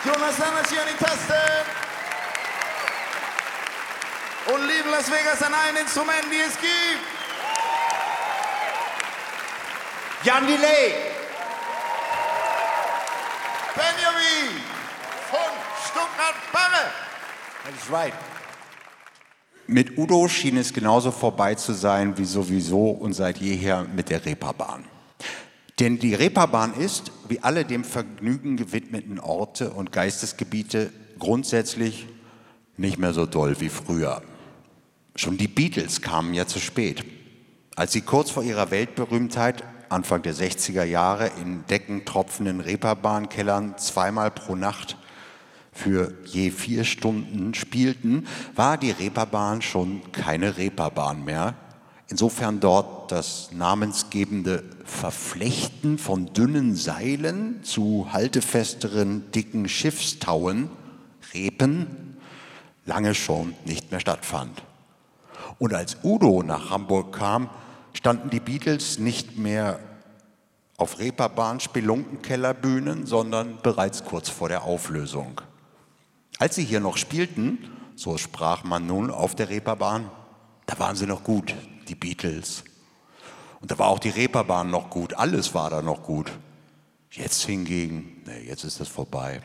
Jonas Sanders hier an die Taste. Und lieben Las Vegas an allen Instrumenten, die es gibt. Jan Delay. Benjamin von Stuttgart-Barre. That's right. Mit Udo schien es genauso vorbei zu sein wie sowieso und seit jeher mit der Reeperbahn. Denn die Reeperbahn ist, wie alle dem Vergnügen gewidmeten Orte und Geistesgebiete, grundsätzlich nicht mehr so doll wie früher. Schon die Beatles kamen ja zu spät. Als sie kurz vor ihrer Weltberühmtheit Anfang der 60er Jahre in deckentropfenden Reeperbahnkellern zweimal pro Nacht für je 4 Stunden spielten, war die Reeperbahn schon keine Reeperbahn mehr. Insofern dort das namensgebende Verflechten von dünnen Seilen zu haltefesteren, dicken Schiffstauen, Reepen, lange schon nicht mehr stattfand. Und als Udo nach Hamburg kam, standen die Beatles nicht mehr auf Reeperbahn-Spelunkenkellerbühnen, sondern bereits kurz vor der Auflösung. Als sie hier noch spielten, so sprach man nun auf der Reeperbahn, da waren sie noch gut, die Beatles. Und da war auch die Reeperbahn noch gut, alles war da noch gut. Jetzt hingegen, nee, jetzt ist das vorbei.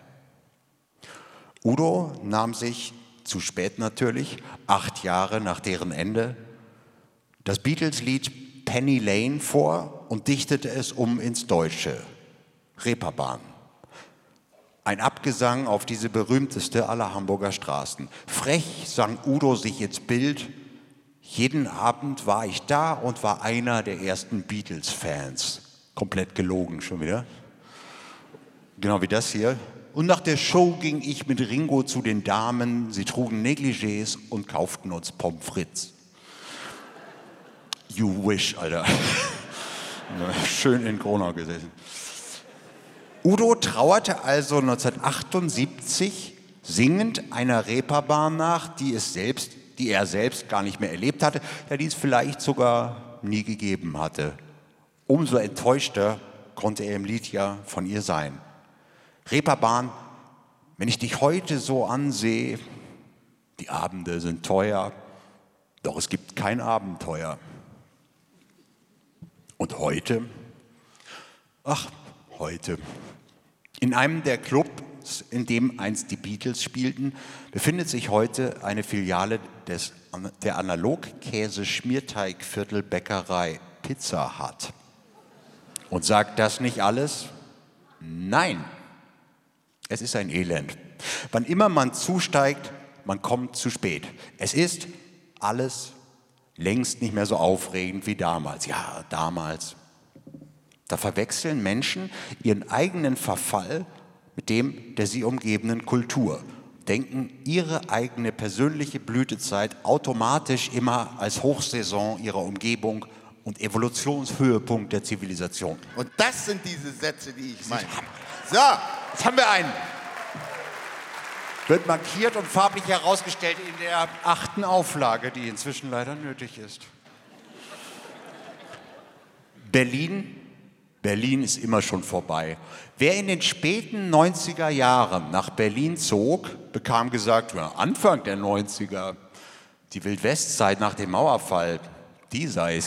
Udo nahm sich, zu spät natürlich, 8 Jahre nach deren Ende, das Beatles-Lied Penny Lane vor und dichtete es um ins Deutsche, Reeperbahn. Ein Abgesang auf diese berühmteste aller Hamburger Straßen. Frech sang Udo sich ins Bild, jeden Abend war ich da und war einer der ersten Beatles-Fans. Komplett gelogen schon wieder. Genau wie das hier. Und nach der Show ging ich mit Ringo zu den Damen, sie trugen Negligés und kauften uns Pommes frites. You wish, Alter. Schön in Gronau gesessen. Udo trauerte also 1978 singend einer Reeperbahn nach, die er selbst gar nicht mehr erlebt hatte, ja, die es vielleicht sogar nie gegeben hatte. Umso enttäuschter konnte er im Lied ja von ihr sein. Reeperbahn, wenn ich dich heute so ansehe, die Abende sind teuer, doch es gibt kein Abenteuer. Und heute? Ach, heute. In einem der Clubs, in dem einst die Beatles spielten, befindet sich heute eine Filiale der Analog-Käse-Schmierteig-Viertelbäckerei Pizza Hut. Und sagt das nicht alles? Nein, es ist ein Elend. Wann immer man zusteigt, man kommt zu spät. Es ist alles längst nicht mehr so aufregend wie damals. Ja, damals. Da verwechseln Menschen ihren eigenen Verfall mit dem der sie umgebenden Kultur, denken ihre eigene persönliche Blütezeit automatisch immer als Hochsaison ihrer Umgebung und Evolutionshöhepunkt der Zivilisation. Und das sind diese Sätze, die ich meine. So, jetzt haben wir einen. Wird markiert und farblich herausgestellt in der 8. Auflage, die inzwischen leider nötig ist. Berlin ist immer schon vorbei. Wer in den späten 90er Jahren nach Berlin zog, bekam gesagt, ja, Anfang der 90er, die Wildwestzeit nach dem Mauerfall, die sei es